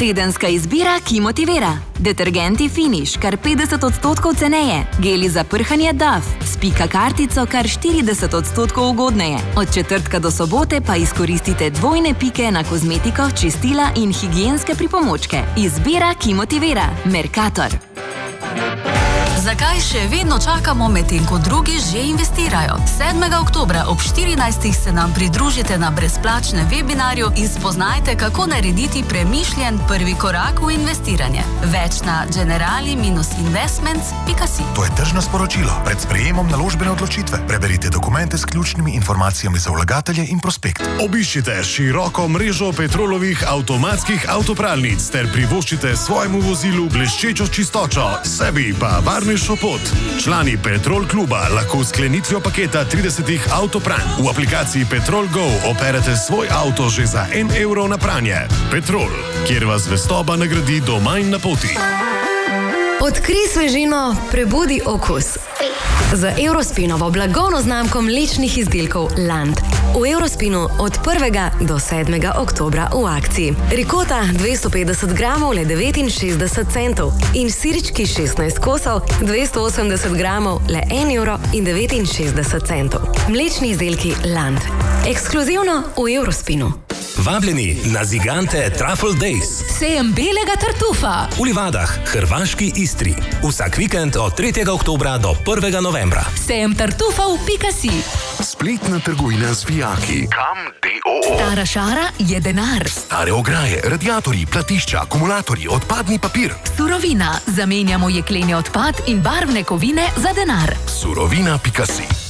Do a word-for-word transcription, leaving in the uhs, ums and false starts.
Tedenska izbira, ki motivira. Detergenti Finish, kar petdeset odstotkov ceneje. Geli za prhanje Dove, s pika kartico kar štirideset odstotkov ugodneje. Od četrtka do sobote pa izkoristite dvojne pike na kozmetiko, čistila in higienske pripomočke. Izbira, ki motivira. Mercator. Zakaj še vedno čakamo, medtem ko drugi že investirajo? sedmega oktobra ob štirinajstih se nam pridružite na brezplačnem webinarju in spoznajte, kako narediti premišljen prvi korak v investiranje. Več na generali investments pika si. To je tržno sporočilo. Pred sprejemom naložbene odločitve preberite dokumente s ključnimi informacijami za vlagatelje in prospekt. Obiščite široko mrežo Petrolovih avtomatskih avtopralnic ter privoščite svojemu vozilu bleščečo čistočo, sebi pa varnejšo pot. Člani Petrol kluba lahko v sklenitvijo paketa tridesetih avtopranj v aplikaciji Petrol Go operete svoj avto že za en evro na pranje. Petrol, kjer vas zvestoba nagradi do manj na poti. Odkrij svežino, prebudi okus. Z Eurospinovo blagovno znamko mlečnih izdelkov Land. V Eurospinu od prvega do sedmega oktobra v akciji. Rikota dvesto petdeset gramov le devetinšestdeset centov in sirčki šestnajst kosov dvesto osemdeset gramov le en evro in devetinšestdeset centov. Mlečni izdelki Land. Ekskluzivno v Eurospinu. Vabljeni na Zigante Truffle Days. Sejem belega tartufa. V Livadah, hrvaški Istri. Vsak vikend od tretjega oktobra do prvega novembra. Sejem tartufa v pika si. Spletna trgovina z vijaki. Kam D O O. Stara šara je denar. Stare ograje, radiatorji, platišča, akumulatorji, odpadni papir. Surovina. Zamenjamo jekleni odpad in barvne kovine za denar. Surovina pika si.